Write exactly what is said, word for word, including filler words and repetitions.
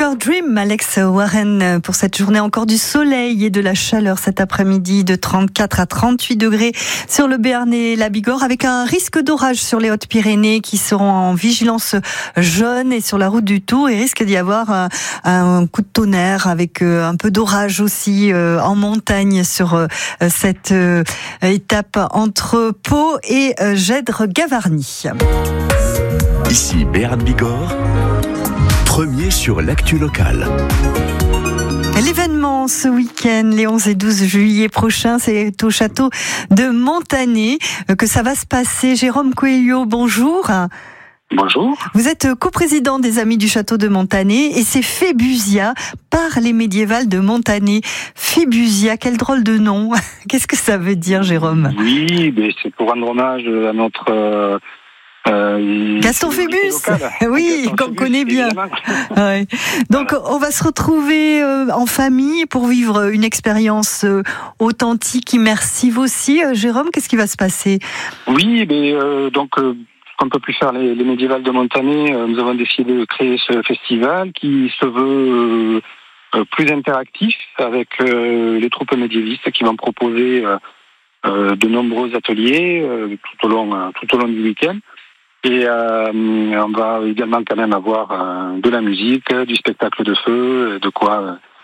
Fever Dream, Alex Warren, pour cette journée encore du soleil et de la chaleur cet après-midi de trente-quatre à trente-huit degrés sur le Béarn et la Bigorre, avec un risque d'orage sur les Hautes-Pyrénées qui seront en vigilance jaune, et sur la route du Tour, il risque d'y avoir un, un coup de tonnerre avec un peu d'orage aussi en montagne sur cette étape entre Pau et Gèdre-Gavarnie. Ici Béarn Bigorre, premier sur l'actu locale. L'événement ce week-end, les onze et douze juillet prochains, c'est au château de Montané que ça va se passer. Jérôme Coelho, bonjour. Bonjour. Vous êtes coprésident des Amis du Château de Montané et c'est Phébusia, par les médiévales de Montané. Phébusia, quel drôle de nom. Qu'est-ce que ça veut dire, Jérôme ? Oui, mais c'est pour rendre hommage à notre... Euh, euh, Gaston Phébus, oui, Gaston qu'on Phébus, connaît bien. Ouais. Donc voilà. On va se retrouver euh, en famille pour vivre une expérience euh, authentique, immersive aussi. Euh, Jérôme, qu'est-ce qui va se passer ? Oui, mais euh, donc... Euh, qu'on ne peut plus faire les, les médiévales de Montané, euh, nous avons décidé de créer ce festival qui se veut euh, plus interactif, avec euh, les troupes médiévistes qui vont proposer euh, euh, de nombreux ateliers euh, tout au long euh, tout au long du week-end. Et euh, on va également quand même avoir euh, de la musique, du spectacle de feu, de quoi